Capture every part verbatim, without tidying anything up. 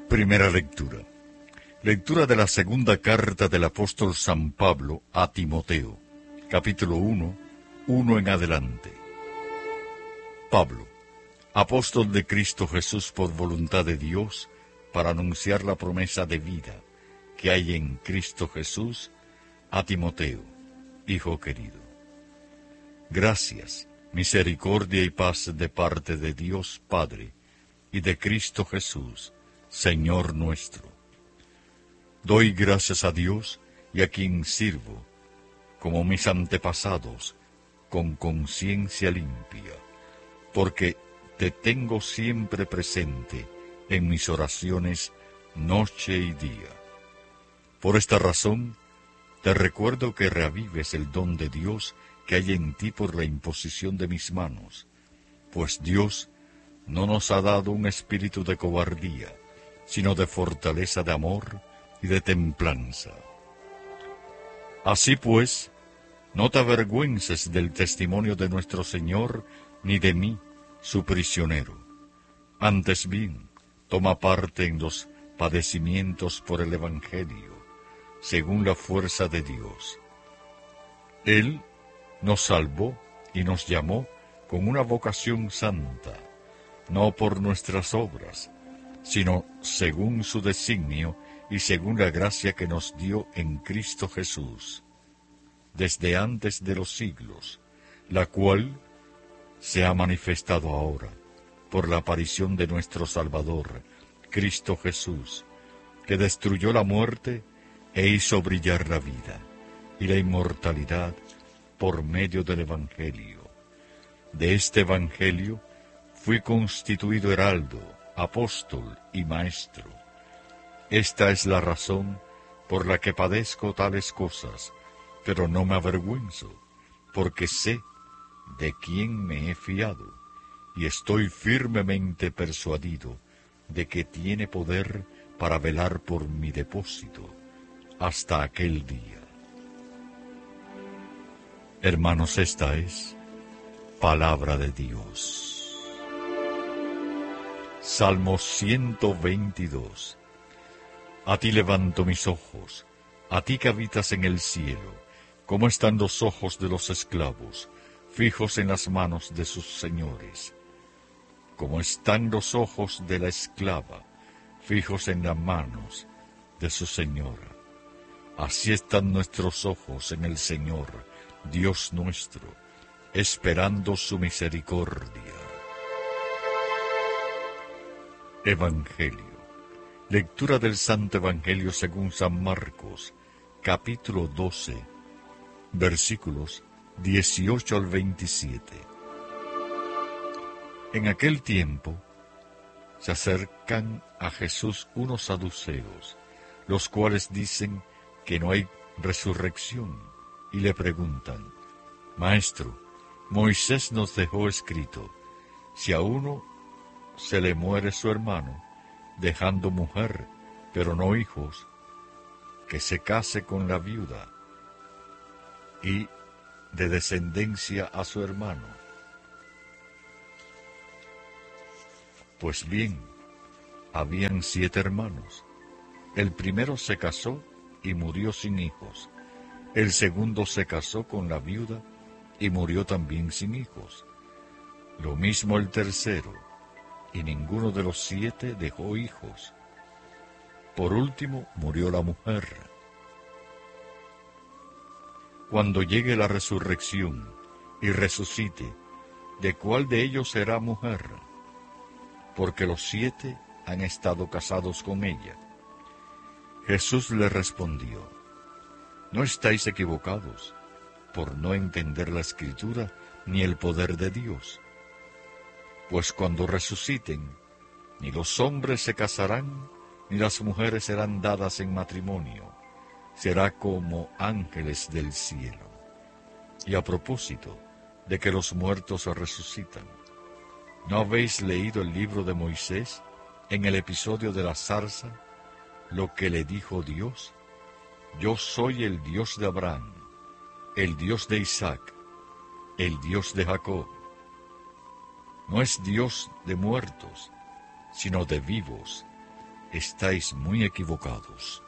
Primera lectura. Lectura de la segunda carta del apóstol San Pablo a Timoteo, capítulo uno, uno en adelante. Pablo, apóstol de Cristo Jesús por voluntad de Dios, para anunciar la promesa de vida que hay en Cristo Jesús, a Timoteo, hijo querido. Gracias, misericordia y paz de parte de Dios Padre y de Cristo Jesús, Señor nuestro. Doy gracias a Dios y a quien sirvo, como mis antepasados, con conciencia limpia, porque te tengo siempre presente en mis oraciones noche y día. Por esta razón, te recuerdo que reavives el don de Dios que hay en ti por la imposición de mis manos, pues Dios no nos ha dado un espíritu de cobardía, sino de fortaleza, de amor y de templanza. Así pues, no te avergüences del testimonio de nuestro Señor, ni de mí, su prisionero. Antes bien, toma parte en los padecimientos por el Evangelio, según la fuerza de Dios. Él nos salvó y nos llamó con una vocación santa, no por nuestras obras, sino según su designio y según la gracia que nos dio en Cristo Jesús, desde antes de los siglos, la cual se ha manifestado ahora, por la aparición de nuestro Salvador, Cristo Jesús, que destruyó la muerte e hizo brillar la vida y la inmortalidad por medio del Evangelio. De este Evangelio fui constituido heraldo, apóstol y maestro. Esta es la razón por la que padezco tales cosas, pero no me avergüenzo, porque sé de quién me he fiado, y estoy firmemente persuadido de que tiene poder para velar por mi depósito hasta aquel día. Hermanos, esta es palabra de Dios. Salmo ciento veintidós. A ti levanto mis ojos, a ti que habitas en el cielo. ¿Cómo están los ojos de los esclavos, fijos en las manos de sus señores? Como están los ojos de la esclava, fijos en las manos de su señora. Así están nuestros ojos en el Señor, Dios nuestro, esperando su misericordia. Evangelio. Lectura del Santo Evangelio según San Marcos, capítulo doce, versículos dieciocho al veintisiete. En aquel tiempo se acercan a Jesús unos saduceos, los cuales dicen que no hay resurrección, y le preguntan: Maestro, Moisés nos dejó escrito, si a uno se le muere su hermano, dejando mujer, pero no hijos, que se case con la viuda y de descendencia a su hermano. Pues bien, habían siete hermanos. El primero se casó y murió sin hijos. El segundo se casó con la viuda y murió también sin hijos. Lo mismo el tercero, y ninguno de los siete dejó hijos. Por último murió la mujer. Cuando llegue la resurrección y resucite, ¿de cuál de ellos será mujer? Porque los siete han estado casados con ella. Jesús le respondió: No estáis equivocados, por no entender la Escritura ni el poder de Dios. Pues cuando resuciten, ni los hombres se casarán, ni las mujeres serán dadas en matrimonio. Será como ángeles del cielo. Y a propósito de que los muertos resucitan, ¿no habéis leído el libro de Moisés, en el episodio de la zarza, lo que le dijo Dios? Yo soy el Dios de Abraham, el Dios de Isaac, el Dios de Jacob. No es Dios de muertos, sino de vivos, estáis muy equivocados.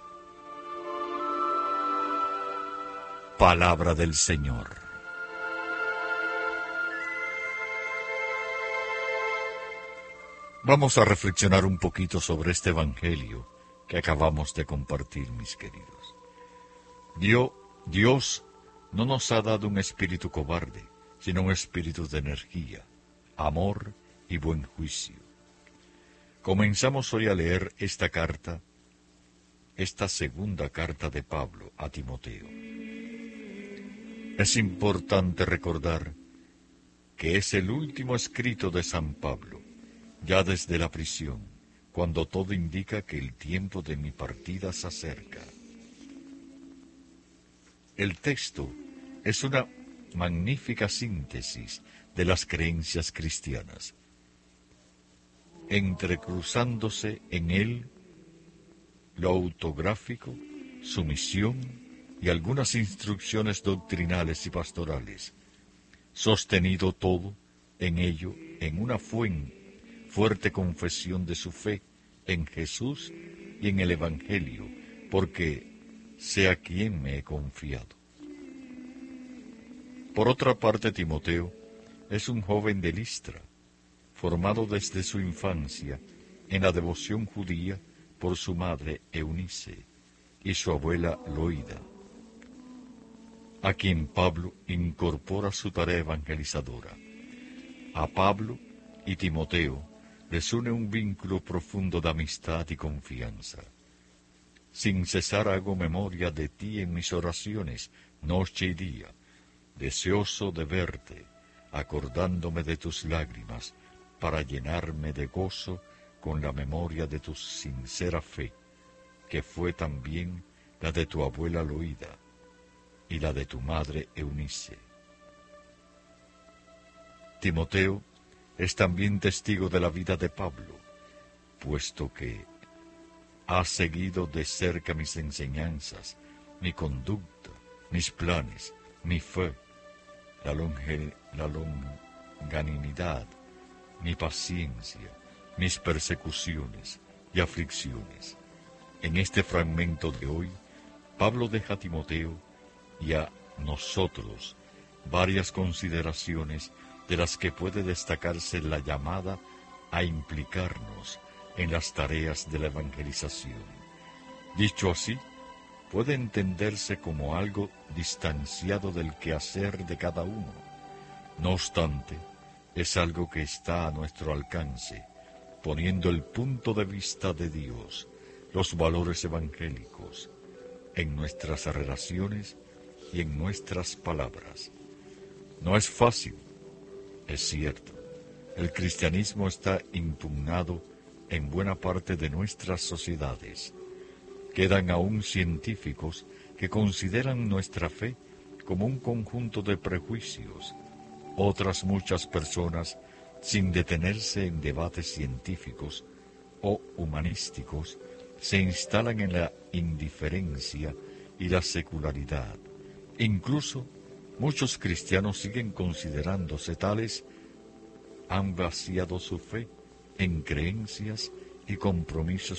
Palabra del Señor. Vamos a reflexionar un poquito sobre este evangelio que acabamos de compartir, mis queridos. Dios, Dios no nos ha dado un espíritu cobarde, sino un espíritu de energía, amor y buen juicio. Comenzamos hoy a leer esta carta, esta segunda carta de Pablo a Timoteo. Es importante recordar que es el último escrito de San Pablo, ya desde la prisión, cuando todo indica que el tiempo de mi partida se acerca. El texto es una magnífica síntesis de las creencias cristianas, entrecruzándose en él lo autográfico, su misión y algunas instrucciones doctrinales y pastorales, sostenido todo en ello en una fuente fuerte confesión de su fe en Jesús y en el Evangelio, porque sé a quién me he confiado. Por otra parte, Timoteo es un joven de Listra, formado desde su infancia en la devoción judía por su madre Eunice y su abuela Loida, a quien Pablo incorpora su tarea evangelizadora. A Pablo y Timoteo les une un vínculo profundo de amistad y confianza. Sin cesar hago memoria de ti en mis oraciones, noche y día, deseoso de verte, acordándome de tus lágrimas, para llenarme de gozo con la memoria de tu sincera fe, que fue también la de tu abuela Loida y la de tu madre Eunice. Timoteo es también testigo de la vida de Pablo, puesto que ha seguido de cerca mis enseñanzas, mi conducta, mis planes, mi fe, la, longe, la longanimidad, mi paciencia, mis persecuciones y aflicciones. En este fragmento de hoy, Pablo deja a Timoteo y a nosotros varias consideraciones de las que puede destacarse la llamada a implicarnos en las tareas de la evangelización. Dicho así, puede entenderse como algo distanciado del quehacer de cada uno. No obstante, es algo que está a nuestro alcance, poniendo el punto de vista de Dios, los valores evangélicos, en nuestras relaciones y en nuestras palabras. No es fácil. Es cierto, el cristianismo está impugnado en buena parte de nuestras sociedades. Quedan aún científicos que consideran nuestra fe como un conjunto de prejuicios. Otras muchas personas, sin detenerse en debates científicos o humanísticos, se instalan en la indiferencia y la secularidad. Incluso muchos cristianos siguen considerándose tales, han vaciado su fe en creencias y compromisos